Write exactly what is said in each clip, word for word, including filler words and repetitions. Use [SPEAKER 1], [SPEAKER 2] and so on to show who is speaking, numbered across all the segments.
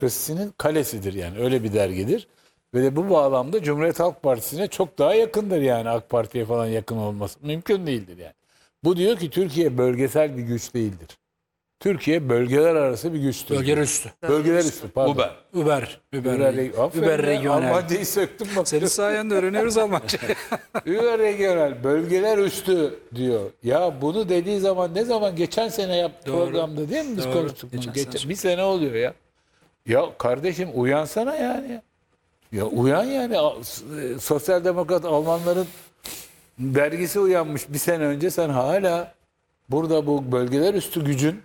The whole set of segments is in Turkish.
[SPEAKER 1] demokrasisinin kalesidir yani. Öyle bir dergidir. Ve de bu bağlamda Cumhuriyet Halk Partisi'ne çok daha yakındır yani, AK Parti'ye falan yakın olması mümkün değildir yani. Bu diyor ki Türkiye bölgesel bir güç değildir. Türkiye bölgeler arası bir güçtür.
[SPEAKER 2] Bölgeler üstü.
[SPEAKER 1] Bölgeler üstü pardon.
[SPEAKER 3] Uber.
[SPEAKER 2] Uber. Uber.
[SPEAKER 1] Uber,
[SPEAKER 2] Uber,
[SPEAKER 1] Uber
[SPEAKER 2] regional.
[SPEAKER 1] Almancayı söktüm bak.
[SPEAKER 2] Senin sayende öğreniyoruz Almanca.
[SPEAKER 1] Uber regional, bölgeler üstü diyor. Ya bunu dediği zaman ne zaman? Geçen sene yaptığı
[SPEAKER 2] Doğru.
[SPEAKER 1] programda değil mi biz
[SPEAKER 2] Doğru.
[SPEAKER 1] konuştuk bunu?
[SPEAKER 2] Geçen
[SPEAKER 1] Geçen,
[SPEAKER 2] sene.
[SPEAKER 1] bir sene oluyor ya. Ya kardeşim uyansana yani. Ya uyan yani. A- s- e, Sosyal Demokrat Almanların dergisi uyanmış bir sene önce, sen hala burada bu bölgeler üstü gücün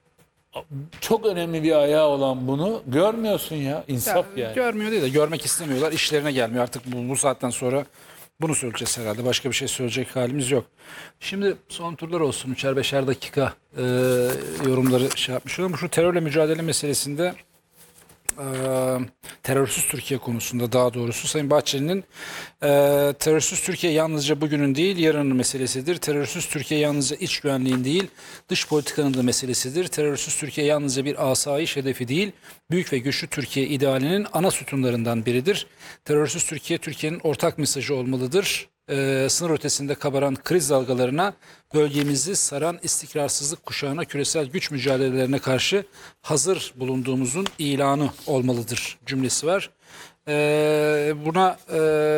[SPEAKER 1] çok önemli bir ayağı olan bunu görmüyorsun ya. İnsaf
[SPEAKER 2] Ya,
[SPEAKER 1] yani.
[SPEAKER 2] Görmüyor değil de görmek istemiyorlar. İşlerine gelmiyor. Artık bu, bu saatten sonra bunu söyleyeceğiz herhalde. Başka bir şey söyleyecek halimiz yok. Şimdi son turlar olsun. Üçer beşer dakika e, yorumları şey yapmış olalım. Şu terörle mücadele meselesinde e, terörsüz Türkiye konusunda daha doğrusu Sayın Bahçeli'nin e, terörsüz Türkiye yalnızca bugünün değil yarının meselesidir. Terörsüz Türkiye yalnızca iç güvenliğin değil dış politikanın da meselesidir. Terörsüz Türkiye yalnızca bir asayiş hedefi değil, büyük ve güçlü Türkiye idealinin ana sütunlarından biridir. Terörsüz Türkiye, Türkiye'nin ortak mesajı olmalıdır. Ee, sınır ötesinde kabaran kriz dalgalarına, bölgemizi saran istikrarsızlık kuşağına, küresel güç mücadelelerine karşı hazır bulunduğumuzun ilanı olmalıdır cümlesi var. Ee, buna e,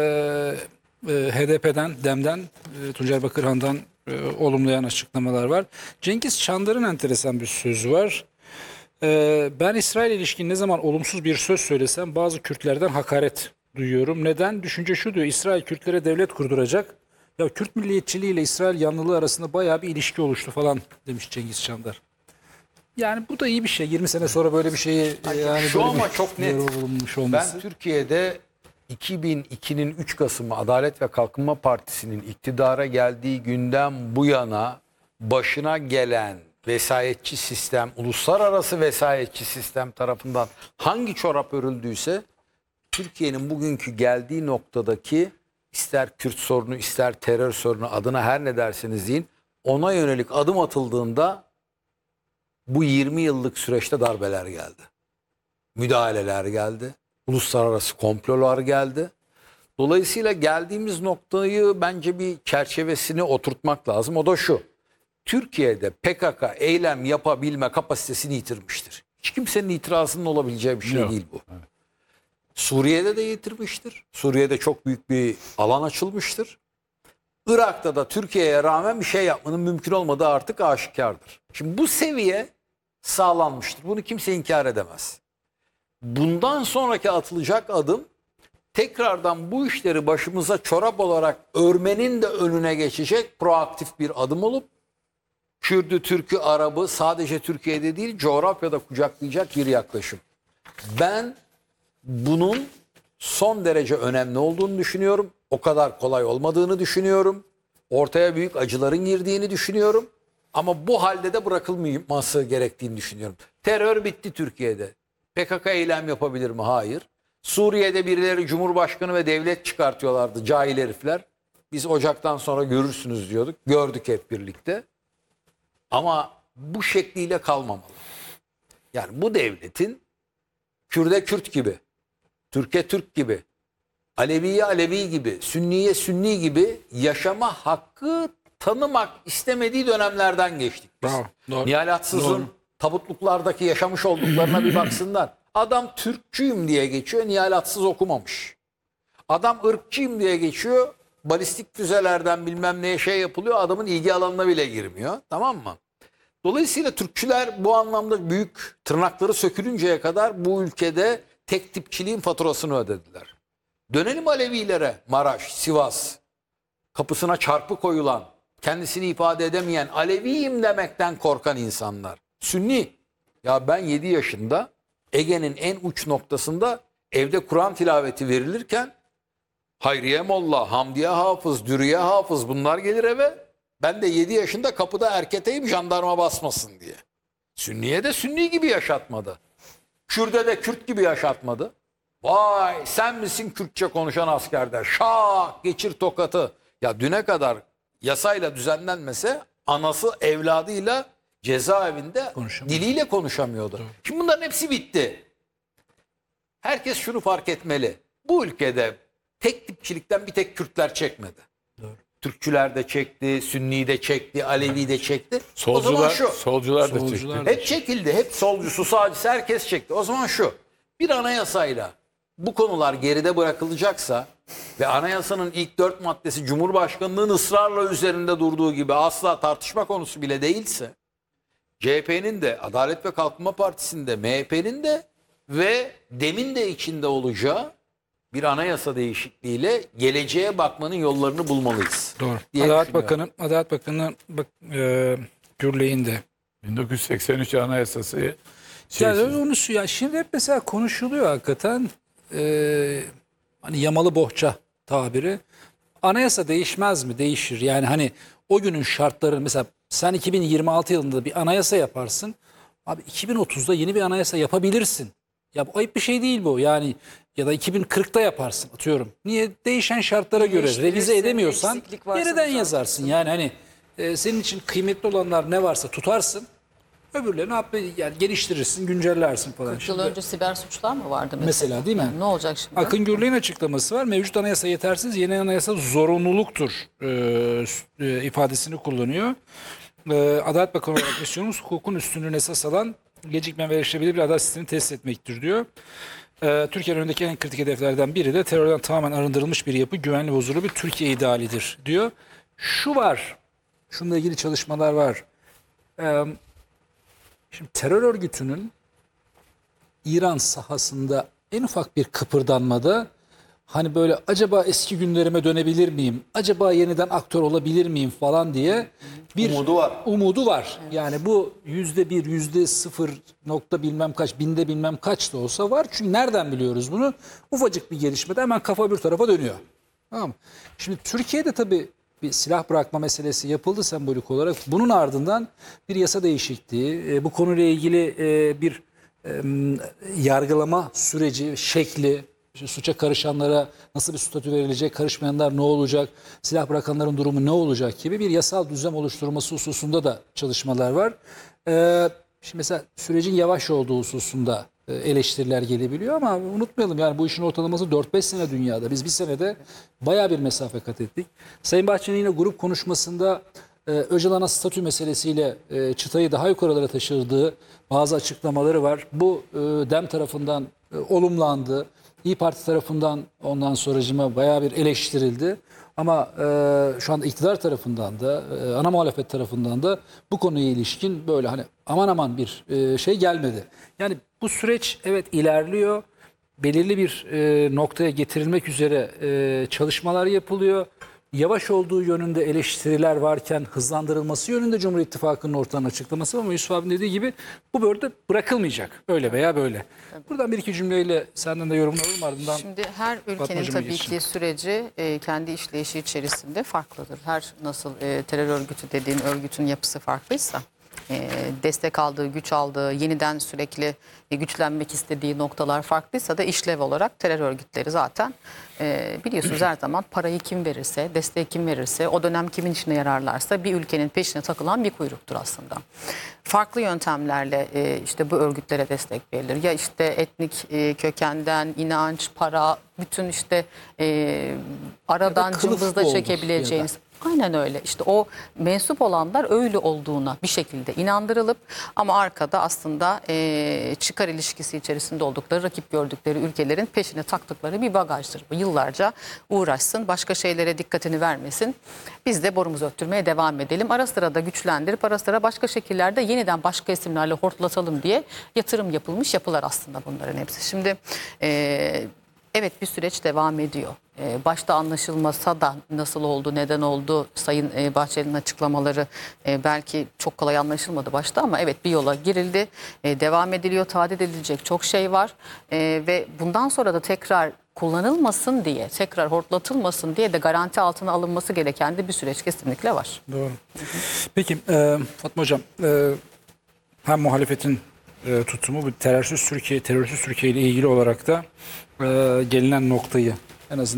[SPEAKER 2] e, H D P'den, DEM'den, e, Tuncer Bakırhan'dan e, olumlayan açıklamalar var. Cengiz Çandar'ın enteresan bir sözü var. Ee, ben İsrail ilişkin ne zaman olumsuz bir söz söylesem bazı Kürtlerden hakaret duyuyorum. Neden? Düşünce şu diyor: İsrail Kürtlere devlet kurduracak. Ya Kürt milliyetçiliği ile İsrail yanlılığı arasında bayağı bir ilişki oluştu falan demiş Cengiz Çandar. Yani bu da iyi bir şey. yirmi sene sonra böyle bir şeyi e, yani
[SPEAKER 3] Şu
[SPEAKER 2] böyle
[SPEAKER 3] ama
[SPEAKER 2] bir
[SPEAKER 3] çok net.
[SPEAKER 2] uyarı bulunmuş olması.
[SPEAKER 3] Ben Türkiye'de iki bin ikinin üç Kasım'ı Adalet ve Kalkınma Partisi'nin iktidara geldiği günden bu yana başına gelen vesayetçi sistem, uluslararası vesayetçi sistem tarafından hangi çorap örüldüyse Türkiye'nin bugünkü geldiği noktadaki, ister Kürt sorunu ister terör sorunu, adına her ne derseniz deyin, ona yönelik adım atıldığında bu yirmi yıllık süreçte darbeler geldi. Müdahaleler geldi. Uluslararası komplolar geldi. Dolayısıyla geldiğimiz noktayı bence bir çerçevesini oturtmak lazım. O da şu: Türkiye'de P K K eylem yapabilme kapasitesini yitirmiştir. Hiç kimsenin itirazının olabileceği bir şey
[SPEAKER 1] Yok.
[SPEAKER 3] değil bu. Suriye'de de yitirmiştir. Suriye'de çok büyük bir alan açılmıştır. Irak'ta da Türkiye'ye rağmen bir şey yapmanın mümkün olmadığı artık aşikardır. Şimdi bu seviye sağlanmıştır. Bunu kimse inkar edemez. Bundan sonraki atılacak adım tekrardan bu işleri başımıza çorap olarak örmenin de önüne geçecek proaktif bir adım olup Kürdü, Türk'ü, Arap'ı sadece Türkiye'de değil coğrafyada kucaklayacak bir yaklaşım. Ben bunun son derece önemli olduğunu düşünüyorum. O kadar kolay olmadığını düşünüyorum. Ortaya büyük acıların girdiğini düşünüyorum. Ama bu halde de bırakılmaması gerektiğini düşünüyorum. Terör bitti Türkiye'de. P K K eylem yapabilir mi? Hayır. Suriye'de birileri Cumhurbaşkanı ve devlet çıkartıyorlardı, cahil herifler. Biz Ocak'tan sonra görürsünüz diyorduk. Gördük hep birlikte. Ama bu şekliyle kalmamalı. Yani bu devletin Kürt'e Kürt gibi, Türk'e Türk gibi, Alevi'ye Alevi gibi, Sünni'ye Sünni gibi yaşama hakkı tanımak istemediği dönemlerden geçtik biz.
[SPEAKER 2] Bravo, doğru.
[SPEAKER 3] Nihal Atsız'ın
[SPEAKER 2] Doğru.
[SPEAKER 3] tabutluklardaki yaşamış olduklarına bir baksınlar. Adam Türkçüyüm diye geçiyor, Nihal Atsız okumamış. Adam ırkçıyım diye geçiyor, balistik füzelerden bilmem neye şey yapılıyor, adamın ilgi alanına bile girmiyor. Tamam mı? Dolayısıyla Türkçüler bu anlamda büyük tırnakları sökülünceye kadar bu ülkede tek tipçiliğin faturasını ödediler. Dönelim Alevilere, Maraş, Sivas, kapısına çarpı koyulan, kendisini ifade edemeyen, Aleviyim demekten korkan insanlar. Sünni. Ya ben yedi yaşında Ege'nin en uç noktasında evde Kur'an tilaveti verilirken Hayriye Molla, Hamdiye Hafız, Dürüye Hafız bunlar gelir eve. Ben de yedi yaşında kapıda erketeyim jandarma basmasın diye. Sünniye de Sünni gibi yaşatmadı. Kürt'e de Kürt gibi yaşatmadı. Vay sen misin Kürtçe konuşan askerde? Şak geçir tokatı. Ya düne kadar yasayla düzenlenmese anası evladıyla cezaevinde diliyle konuşamıyordu. Doğru. Şimdi bunların hepsi bitti. herkes şunu fark etmeli. Bu ülkede tek tipçilikten bir tek Kürtler çekmedi. Türkçüler de çekti, Sünni de çekti, Alevi de çekti. O zaman
[SPEAKER 1] Solcular,
[SPEAKER 3] şu.
[SPEAKER 1] solcular da
[SPEAKER 2] Solcular
[SPEAKER 1] çekti.
[SPEAKER 2] da-
[SPEAKER 3] Hep çekildi. Hep solcusu, sağcısı herkes çekti. O zaman şu. Bir anayasayla bu konular geride bırakılacaksa ve anayasanın ilk dört maddesi Cumhurbaşkanlığının ısrarla üzerinde durduğu gibi asla tartışma konusu bile değilse C H P'nin de, Adalet ve Kalkınma Partisi'nin de, M H P'nin de ve demin de içinde olacağı bir anayasa değişikliğiyle geleceğe bakmanın yollarını bulmalıyız.
[SPEAKER 2] Doğru.
[SPEAKER 3] diye
[SPEAKER 2] Adalet
[SPEAKER 3] düşünüyorum.
[SPEAKER 2] Bakanı, Adalet Bakanı bak, e, Gürley'in de.
[SPEAKER 1] bin dokuz yüz seksen üç Anayasası şey,
[SPEAKER 2] Yani onu şu ya şimdi hep mesela konuşuluyor hakikaten. E, hani yamalı bohça tabiri. Anayasa değişmez mi? Değişir. Yani hani o günün şartları mesela sen iki bin yirmi altı yılında bir anayasa yaparsın. Abi iki bin otuzda yeni bir anayasa yapabilirsin. Ya bu ayıp bir şey değil bu. Yani ya da iki bin kırkta yaparsın atıyorum. Niye? Değişen şartlara göre revize
[SPEAKER 4] Değiştirirsin,
[SPEAKER 2] edemiyorsan
[SPEAKER 4] eksiklik varsa
[SPEAKER 2] yeniden
[SPEAKER 4] düzeltirsin.
[SPEAKER 2] yazarsın. Yani hani e, senin için kıymetli olanlar ne varsa tutarsın. Öbürlerini yap- yani geliştirirsin, güncellersin falan.
[SPEAKER 4] kırk yıl önce siber suçlar mı vardı mesela?
[SPEAKER 2] Mesela değil mi?
[SPEAKER 4] Yani ne olacak şimdi?
[SPEAKER 2] Akın Gürley'in açıklaması var. Mevcut anayasa yetersiz, yeni anayasa zorunluluktur e, e, ifadesini kullanıyor. E, Adalet Bakanı olarak misyonumuz hukukun üstünlüğüne esas alan gecikmeyen ve erişilebilir bir adalet sistemini tesis etmektir diyor. E, Türkiye'nin önündeki en kritik hedeflerden biri de terörden tamamen arındırılmış bir yapı, güvenli ve huzurlu bir Türkiye idealidir diyor. Şu var, şununla ilgili çalışmalar var. E, şimdi terör örgütünün İran sahasında en ufak bir kıpırdanmada hani böyle acaba eski günlerime dönebilir miyim? Acaba yeniden aktör olabilir miyim falan diye bir
[SPEAKER 3] Umudu var.
[SPEAKER 2] Umudu var. Yani bu yüzde bir, yüzde sıfır nokta bilmem kaç, binde bilmem kaç da olsa var. Çünkü nereden biliyoruz bunu? Ufacık bir gelişmede hemen kafa bir tarafa dönüyor. Tamam mı? Şimdi Türkiye'de tabii bir silah bırakma meselesi yapıldı sembolik olarak. Bunun ardından bir yasa değişikliği, e, bu konuyla ilgili e, bir e, yargılama süreci, şekli, işte suça karışanlara nasıl bir statü verilecek, karışmayanlar ne olacak, silah bırakanların durumu ne olacak gibi bir yasal düzlem oluşturulması hususunda da çalışmalar var. E, şimdi mesela sürecin yavaş olduğu hususunda e, eleştiriler gelebiliyor ama unutmayalım yani bu işin ortalaması dört beş sene dünyada. Biz bir senede bayağı bir mesafe kat ettik. Sayın Bahçeli'nin yine grup konuşmasında e, Öcalan'a statü meselesiyle e, çıtayı daha yukarılara taşırdığı bazı açıklamaları var. Bu e, DEM tarafından e, olumlandı. İYİ Parti tarafından ondan sonracıma bayağı bir eleştirildi. Ama e, şu anda iktidar tarafından da e, ana muhalefet tarafından da bu konuya ilişkin böyle hani aman aman bir e, şey gelmedi. Yani bu süreç evet ilerliyor. Belirli bir e, noktaya getirilmek üzere e, çalışmalar yapılıyor. Yavaş olduğu yönünde eleştiriler varken hızlandırılması yönünde Cumhur İttifakı'nın ortadan açıklaması ama Yusuf abinin dediği gibi bu böyle bırakılmayacak. Öyle veya böyle. Buradan bir iki cümleyle senden de yorumunu alalım ardından.
[SPEAKER 4] Şimdi her ülkenin
[SPEAKER 2] Fatmacığıma
[SPEAKER 4] tabii
[SPEAKER 2] geçelim.
[SPEAKER 4] ki süreci e, kendi işleyişi içerisinde farklıdır. Her nasıl e, terör örgütü dediğin örgütün yapısı farklıysa, e, destek aldığı, güç aldığı, yeniden sürekli e, güçlenmek istediği noktalar farklıysa da işlev olarak terör örgütleri zaten e, biliyorsunuz her zaman parayı kim verirse, desteği kim verirse, o dönem kimin işine yararlarsa bir ülkenin peşine takılan bir kuyruktur aslında. Farklı yöntemlerle e, işte bu örgütlere destek verilir. Ya işte etnik e, kökenden, inanç, para, bütün işte e, aradan
[SPEAKER 2] kılıf
[SPEAKER 4] cımbızda
[SPEAKER 2] bu olur
[SPEAKER 4] çekebileceğiniz. Aynen öyle. İşte o mensup olanlar öyle olduğuna bir şekilde inandırılıp ama arkada aslında e, çıkar ilişkisi içerisinde oldukları, rakip gördükleri ülkelerin peşine taktıkları bir bagajdır. Bu yıllarca uğraşsın, başka şeylere dikkatini vermesin. Biz de borumuzu öttürmeye devam edelim. Ara sıra da güçlendirip ara sıra başka şekillerde yeniden başka isimlerle hortlatalım diye yatırım yapılmış yapılar aslında bunların hepsi. Şimdi e, evet bir süreç devam ediyor. Ee, başta anlaşılmasa da nasıl oldu, neden oldu Sayın e, Bahçeli'nin açıklamaları e, belki çok kolay anlaşılmadı başta ama evet bir yola girildi. E, devam ediliyor, tadil edilecek çok şey var. E, ve bundan sonra da tekrar kullanılmasın diye, tekrar hortlatılmasın diye de garanti altına alınması gereken de bir süreç kesinlikle var.
[SPEAKER 2] Doğru. Peki e, Fatma Hocam, e, hem muhalefetin e, tutumu bu terörsüz Türkiye, terörsüz Türkiye ile ilgili olarak da e, gelinen noktayı en azından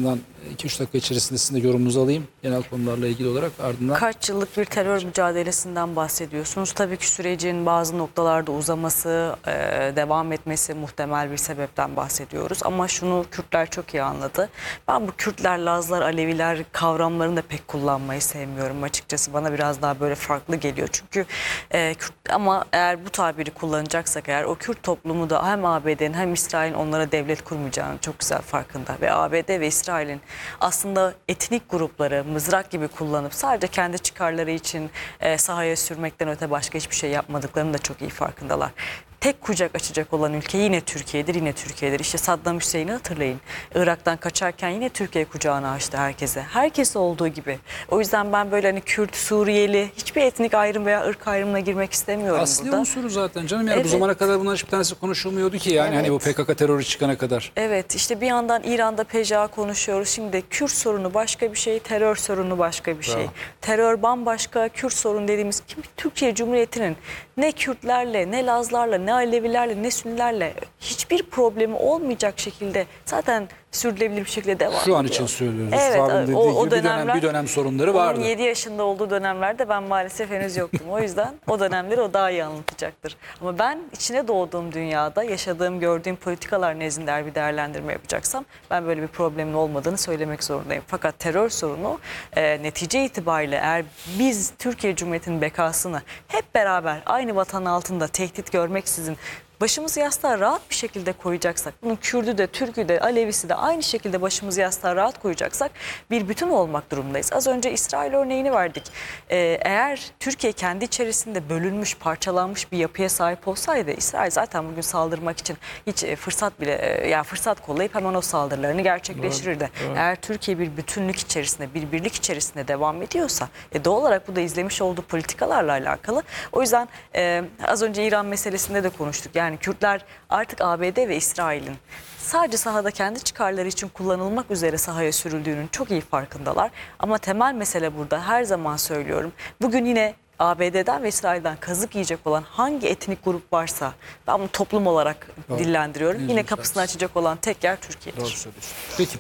[SPEAKER 2] iki üç dakika içerisinde sizin de yorumunuzu alayım. Genel konularla ilgili olarak ardından.
[SPEAKER 5] Kaç yıllık bir terör mücadelesinden bahsediyorsunuz. Tabii ki sürecin bazı noktalarda uzaması, e, devam etmesi muhtemel bir sebepten bahsediyoruz. Ama şunu Kürtler çok iyi anladı. Ben bu Kürtler, Lazlar, Aleviler kavramlarını da pek kullanmayı sevmiyorum açıkçası. Bana biraz daha böyle farklı geliyor. Çünkü e, Kürt, ama eğer bu tabiri kullanacaksak eğer o Kürt toplumu da hem A B D'nin hem İsrail'in onlara devlet kurmayacağını çok güzel farkında. Ve A B D ve İsrail'in aslında etnik grupları mızrak gibi kullanıp sadece kendi çıkarları için e, sahaya sürmekten öte başka hiçbir şey yapmadıklarını da çok iyi farkındalar. Tek kucak açacak olan ülke yine Türkiye'dir, yine Türkiye'dir. İşte Saddam Hüseyin'i hatırlayın. Irak'tan kaçarken yine Türkiye kucağını açtı herkese. Herkes olduğu gibi. O yüzden ben böyle hani Kürt, Suriyeli hiçbir etnik ayrım veya ırk ayrımına girmek istemiyorum
[SPEAKER 2] Asli
[SPEAKER 5] burada.
[SPEAKER 2] unsuru zaten canım. Yani
[SPEAKER 5] Evet.
[SPEAKER 2] bu zamana kadar bunların hiçbir tanesi konuşulmuyordu ki yani
[SPEAKER 5] Evet.
[SPEAKER 2] hani bu P K K terörü çıkana kadar.
[SPEAKER 5] Evet, işte bir yandan İran'da P J A konuşuyoruz. Şimdi Kürt sorunu başka bir şey, terör sorunu başka bir şey.
[SPEAKER 2] Bravo.
[SPEAKER 5] Terör bambaşka, Kürt sorunu dediğimiz kim Türkiye Cumhuriyeti'nin ne Kürtlerle, ne Lazlarla, ne Alevilerle, ne Sünnilerle hiçbir problemi olmayacak şekilde zaten sürdürülebilir bir şekilde devam ediyor.
[SPEAKER 2] Şu an için söylüyoruz.
[SPEAKER 5] Evet,
[SPEAKER 2] Mustafa abinin
[SPEAKER 5] o,
[SPEAKER 2] dediği
[SPEAKER 5] o
[SPEAKER 2] gibi bir dönem,
[SPEAKER 5] dönemler,
[SPEAKER 2] bir dönem sorunları vardı.
[SPEAKER 5] Onun yedi yaşında olduğu dönemlerde ben maalesef henüz yoktum. O yüzden o dönemleri o daha iyi anlatacaktır. Ama ben içine doğduğum dünyada yaşadığım, gördüğüm politikalar nezdinde eğer bir değerlendirme yapacaksam ben böyle bir problemin olmadığını söylemek zorundayım. Fakat terör sorunu e, netice itibariyle eğer biz Türkiye Cumhuriyeti'nin bekasını hep beraber aynı vatan altında tehdit görmeksizin başımızı yastığa rahat bir şekilde koyacaksak, bunun Kürdü de, Türk'ü de, Alevisi de aynı şekilde başımızı yastığa rahat koyacaksak bir bütün olmak durumundayız. Az önce İsrail örneğini verdik. Ee, eğer Türkiye kendi içerisinde bölünmüş, parçalanmış bir yapıya sahip olsaydı, İsrail zaten bugün saldırmak için hiç e, fırsat bile, e, yani fırsat kollayıp hemen o saldırılarını gerçekleştirirdi. Evet, evet. Eğer Türkiye bir bütünlük içerisinde, bir birlik içerisinde devam ediyorsa, e, doğal olarak bu da izlemiş olduğu politikalarla alakalı. O yüzden e, az önce İran meselesinde de konuştuk. Yani Yani Kürtler artık A B D ve İsrail'in sadece sahada kendi çıkarları için kullanılmak üzere sahaya sürüldüğünün çok iyi farkındalar. Ama temel mesele burada, her zaman söylüyorum. Bugün yine A B D'den ve İsrail'den kazık yiyecek olan hangi etnik grup varsa, ben bunu toplum olarak Doğru. dillendiriyorum.
[SPEAKER 2] Ne
[SPEAKER 5] Yine kapısını açacak olan tek yer Türkiye'dir.
[SPEAKER 2] Doğru söylüyorsun. Peki.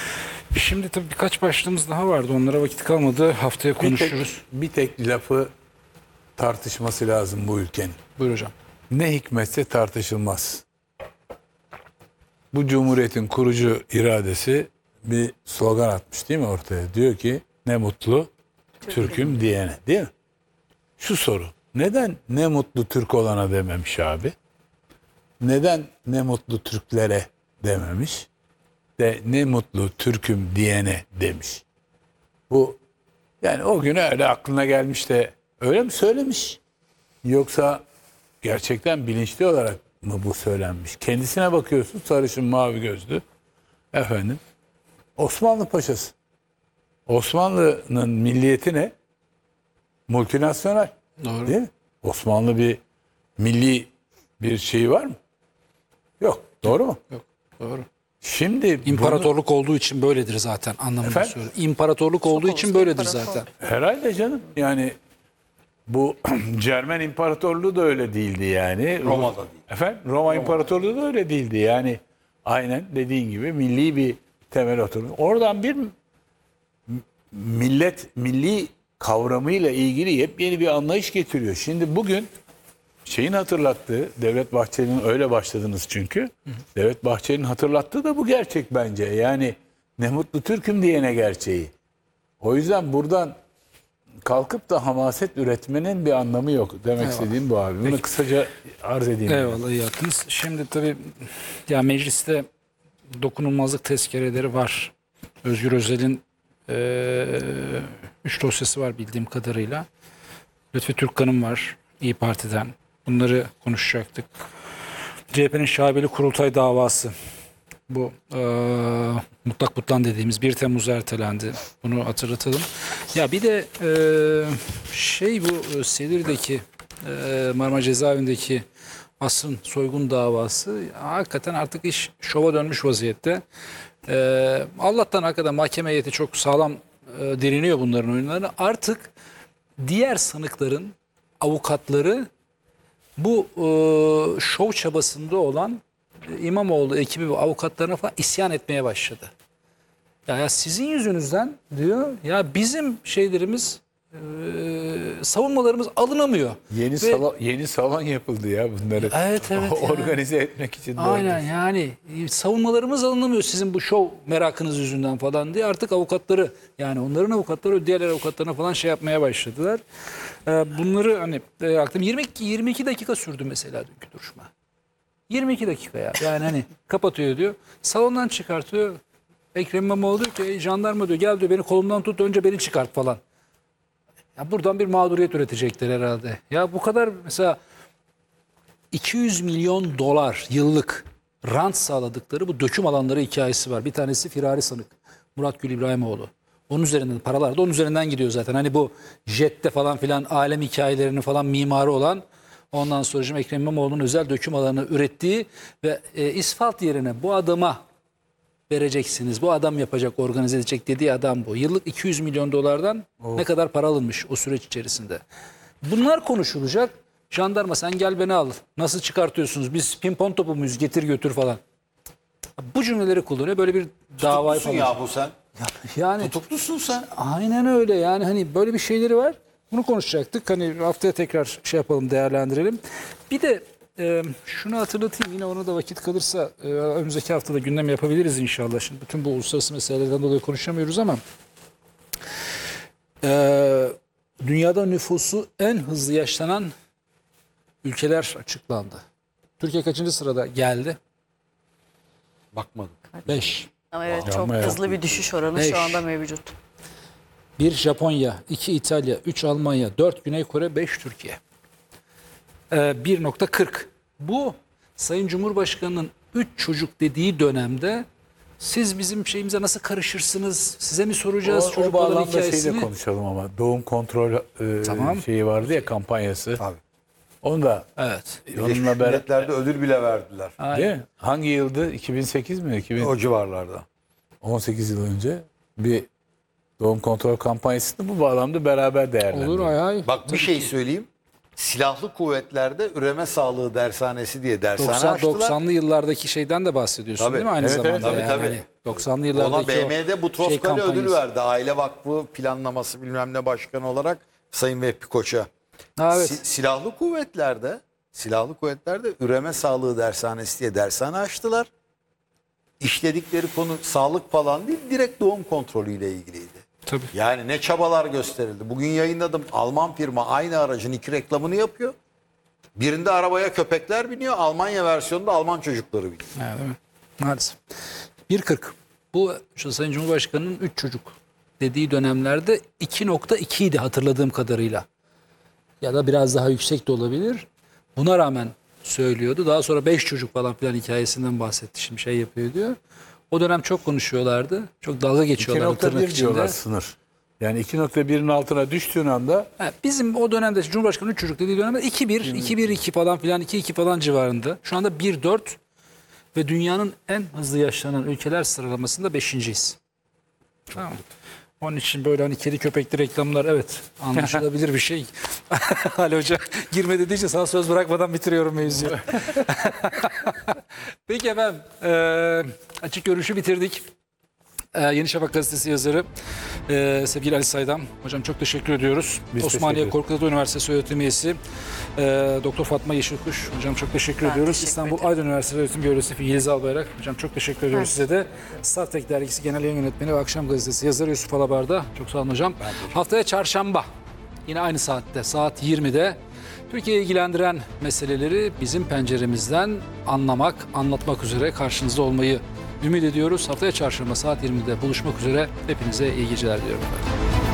[SPEAKER 2] Şimdi tabii birkaç başlığımız daha vardı. Onlara vakit kalmadı. Haftaya konuşuruz.
[SPEAKER 1] Bir tek, bir tek lafı tartışması lazım bu ülkenin.
[SPEAKER 2] Buyur hocam. Ne
[SPEAKER 1] hikmetse tartışılmaz. Bu cumhuriyetin kurucu iradesi bir slogan atmış değil mi ortaya? Diyor ki ne mutlu Türk'üm diyene, değil mi? Şu soru: neden ne mutlu Türk olana dememiş abi? Neden ne mutlu Türklere dememiş? De ne mutlu Türk'üm diyene demiş. Bu yani o gün öyle aklına gelmiş de öyle mi söylemiş? Yoksa gerçekten bilinçli olarak mı bu söylenmiş? Kendisine bakıyorsun, sarışın mavi gözlü. Efendim, Osmanlı paşası. Osmanlı'nın milliyeti ne? Multinasyonel.
[SPEAKER 2] Doğru.
[SPEAKER 1] Değil mi? Osmanlı bir milli bir şeyi var mı? Yok. Doğru mu?
[SPEAKER 2] Yok. Doğru.
[SPEAKER 1] Şimdi
[SPEAKER 2] İmparatorluk
[SPEAKER 1] bunu,
[SPEAKER 2] olduğu için böyledir zaten anlamında
[SPEAKER 1] Efendim?
[SPEAKER 2] söylüyorum. İmparatorluk olduğu
[SPEAKER 5] Çok
[SPEAKER 2] için
[SPEAKER 5] olsun,
[SPEAKER 2] böyledir
[SPEAKER 5] imparator.
[SPEAKER 2] zaten.
[SPEAKER 1] herhalde canım. Yani bu Cermen İmparatorluğu da öyle değildi yani.
[SPEAKER 3] Roma'da değil.
[SPEAKER 1] Efendim? Roma İmparatorluğu da öyle değildi. Yani aynen dediğin gibi milli bir temel oturdu. Oradan bir millet, milli kavramıyla ilgili yepyeni bir anlayış getiriyor. Şimdi bugün şeyin hatırlattığı, Devlet Bahçeli'nin öyle başladınız çünkü. Hı hı. Devlet Bahçeli'nin hatırlattığı da bu gerçek bence. Yani ne mutlu Türk'üm diyene gerçeği. O yüzden buradan kalkıp da hamaset üretmenin bir anlamı yok. Demek Eyvallah. istediğim bu abi. Bunu Peki. kısaca arz edeyim.
[SPEAKER 2] Eyvallah, iyi yaptınız. Şimdi tabii ya mecliste dokunulmazlık tezkereleri var. Özgür Özel'in e, üç dosyası var bildiğim kadarıyla. Lütfi Türkkan'ın var İyi Parti'den. Bunları konuşacaktık. C H P'nin şaibeli kurultay davası. Bu e, mutlak butlan dediğimiz bir Temmuz'a ertelendi. Bunu hatırlatalım. Ya bir de e, şey bu Silivri'deki e, Marmara Cezaevi'ndeki asrın soygun davası hakikaten artık iş şova dönmüş vaziyette. E, Allah'tan hakikaten mahkeme heyeti çok sağlam e, direniyor bunların oyunlarına. Artık diğer sanıkların avukatları bu e, şov çabasında olan İmamoğlu ekibi ve avukatlarına falan isyan etmeye başladı. Ya, ya sizin yüzünüzden diyor ya bizim şeylerimiz e, savunmalarımız alınamıyor.
[SPEAKER 1] Yeni
[SPEAKER 2] Ve-
[SPEAKER 1] salon, yeni salon yapıldı ya bunları.
[SPEAKER 2] Evet, evet ya.
[SPEAKER 1] Organize etmek için. de
[SPEAKER 2] Aynen
[SPEAKER 1] oldu.
[SPEAKER 2] yani e, savunmalarımız alınamıyor sizin bu şov merakınız yüzünden falan diye artık avukatları yani onların avukatları diğer avukatlarına falan şey yapmaya başladılar. Ee, bunları hani e, aklım yirmi iki yirmi iki dakika sürdü mesela dünkü duruşma. yirmi iki dakika ya. Yani hani kapatıyor diyor. Salondan çıkartıyor. Ekrem İmamoğlu diyor ki "Ey jandarma diyor gel diyor beni kolumdan tut önce beni çıkart falan. Ya buradan bir mağduriyet üretecekler herhalde. Ya bu kadar mesela iki yüz milyon dolar yıllık rant sağladıkları bu döküm alanları hikayesi var. Bir tanesi firari sanık. Murat Gül İbrahimoğlu. Onun üzerinden paralar da onun üzerinden gidiyor zaten. Hani bu jette falan filan alem hikayelerinin falan mimarı olan ondan sonra Ekrem İmamoğlu'nun özel döküm alanı ürettiği ve e, isfalt yerine bu adama vereceksiniz. Bu adam yapacak, organize edecek dediği adam bu. Yıllık iki yüz milyon dolardan ne kadar para alınmış o süreç içerisinde. Bunlar konuşulacak. Jandarma sen gel beni al. Nasıl çıkartıyorsunuz? Biz pimpon topu muyuz? Getir götür falan. Bu cümleleri kullanıyor. Böyle bir davayı
[SPEAKER 3] Tutuklusun
[SPEAKER 2] falan.
[SPEAKER 3] yahu sen.
[SPEAKER 2] Yani
[SPEAKER 3] Tutuklusun sen.
[SPEAKER 2] aynen öyle. Yani hani böyle bir şeyleri var. Bunu konuşacaktık. Hani haftaya tekrar şey yapalım, değerlendirelim. Bir de e, şunu hatırlatayım. Yine ona da vakit kalırsa e, önümüzdeki haftada gündem yapabiliriz inşallah. Şimdi bütün bu uluslararası meselelerden dolayı konuşamıyoruz ama e, dünyada nüfusu en hızlı yaşlanan ülkeler açıklandı. Türkiye kaçıncı sırada geldi?
[SPEAKER 3] Bakmadım.
[SPEAKER 2] beş.
[SPEAKER 5] Ama evet
[SPEAKER 1] Ama
[SPEAKER 5] çok
[SPEAKER 1] ya.
[SPEAKER 5] hızlı bir düşüş oranı
[SPEAKER 2] Beş.
[SPEAKER 5] şu anda mevcut.
[SPEAKER 2] bir Japonya, iki İtalya, üç Almanya, dört Güney Kore, beş Türkiye. Ee, bir nokta kırk. Bu Sayın Cumhurbaşkanı'nın üç çocuk dediği dönemde siz bizim şeyimize nasıl karışırsınız? Size mi soracağız
[SPEAKER 1] O, o
[SPEAKER 2] çocukların
[SPEAKER 1] bağlamda şeyle
[SPEAKER 2] hikayesini?
[SPEAKER 1] konuşalım ama doğum kontrol e,
[SPEAKER 2] Tamam.
[SPEAKER 1] şeyi vardı ya kampanyası.
[SPEAKER 3] Tabii.
[SPEAKER 1] Onu da
[SPEAKER 2] Evet.
[SPEAKER 3] Birleşmiş
[SPEAKER 1] onunla beraber
[SPEAKER 3] Milletler'de ödül bile verdiler.
[SPEAKER 1] değil mi? Hangi yıldı? iki bin sekiz mi? iki bin
[SPEAKER 3] O civarlarda.
[SPEAKER 1] on sekiz yıl önce bir doğum kontrol kampanyasını bu bağlamda beraber değerlendirdik.
[SPEAKER 2] Olur ay ay.
[SPEAKER 3] Bak bir şey söyleyeyim. Silahlı kuvvetlerde üreme sağlığı dershanesi diye dershane
[SPEAKER 2] doksan,
[SPEAKER 3] açtılar.
[SPEAKER 2] doksanlı yıllardaki şeyden de bahsediyorsun
[SPEAKER 3] Tabii.
[SPEAKER 2] değil mi aynı
[SPEAKER 3] Evet,
[SPEAKER 2] zamanda?
[SPEAKER 3] evet, tabii,
[SPEAKER 2] yani
[SPEAKER 3] tabii.
[SPEAKER 2] hani doksanlı
[SPEAKER 3] Ona
[SPEAKER 2] yıllardaki
[SPEAKER 3] B
[SPEAKER 2] o
[SPEAKER 3] M W'de
[SPEAKER 2] şey
[SPEAKER 3] Butroskali ödül
[SPEAKER 2] kampanyası.
[SPEAKER 3] verdi. Aile Vakfı planlaması bilmem ne başkanı olarak Sayın Vehbi Koç'a.
[SPEAKER 2] Ha, evet.
[SPEAKER 3] Si- silahlı kuvvetlerde silahlı kuvvetlerde üreme sağlığı dershanesi diye dershane açtılar. İşledikleri konu sağlık falan değil, direkt doğum kontrolüyle ilgiliydi.
[SPEAKER 2] Tabii.
[SPEAKER 3] Yani ne çabalar gösterildi. Bugün yayınladım. Alman firma aynı aracın iki reklamını yapıyor. Birinde arabaya köpekler biniyor. Almanya versiyonunda Alman çocukları biniyor.
[SPEAKER 2] Ha, değil mi? Maalesef. bir kırk. Bu şu Sayın Cumhurbaşkanı'nın üç çocuk dediği dönemlerde iki nokta iki idi hatırladığım kadarıyla. Ya da biraz daha yüksek de olabilir. Buna rağmen söylüyordu. Daha sonra beş çocuk falan filan hikayesinden bahsetti. Şimdi şey yapıyor diyor. O dönem çok konuşuyorlardı. Çok dalga geçiyorlardı tırnak
[SPEAKER 1] iki nokta bir diyorlar
[SPEAKER 2] içinde.
[SPEAKER 1] sınır. Yani iki nokta birin altına düştüğün anda
[SPEAKER 2] Ha, bizim o dönemde Cumhurbaşkanı üç çocuk dediği dönemde iki bir, iki bir iki falan filan, iki iki falan civarında. Şu anda bir dört ve dünyanın en hızlı yaşlanan ülkeler sıralamasında beşinciyiz. Tamam. Onun için böyle hani kedi köpekli reklamlar evet anlaşılabilir bir şey. Ali Hoca girme dediği için sana söz bırakmadan bitiriyorum mevzuyu. Peki efendim eee, açık görüşü bitirdik. Ee, Yeni Şafak gazetesi yazarı e, sevgili Ali Saydam. Hocam çok teşekkür ediyoruz.
[SPEAKER 1] Biz
[SPEAKER 2] Osmaniye
[SPEAKER 1] teşekkür
[SPEAKER 2] Korkut Ata Üniversitesi öğretim üyesi e, Doktor Fatma Yeşilkuş. Hocam çok teşekkür
[SPEAKER 5] Ben
[SPEAKER 2] ediyoruz.
[SPEAKER 5] teşekkür
[SPEAKER 2] İstanbul
[SPEAKER 5] ederim.
[SPEAKER 2] Aydın Üniversitesi öğretim görevlisi Yeliz Albayrak. Hocam çok teşekkür ediyoruz size de. Startek Dergisi Genel Yayın Yönetmeni ve Akşam Gazetesi yazarı Yusuf Alabar'da. Çok sağ olun hocam. Haftaya çarşamba yine aynı saatte saat yirmide Türkiye'yi ilgilendiren meseleleri bizim penceremizden anlamak, anlatmak üzere karşınızda olmayı ümit ediyoruz. Haftaya çarşamba saat yirmide buluşmak üzere. Hepinize iyi geceler diliyorum.